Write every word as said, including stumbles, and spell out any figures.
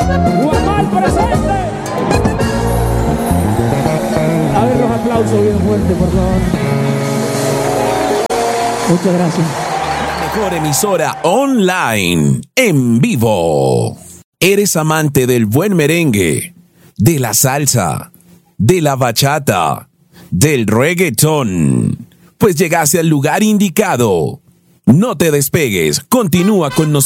Guamal presente. A ver los aplausos bien fuertes, por favor. Muchas gracias. Mejor emisora online, en vivo. ¿Eres amante del buen merengue, de la salsa, de la bachata, del reggaetón? Pues llegaste al lugar indicado. No te despegues, continúa con nosotros.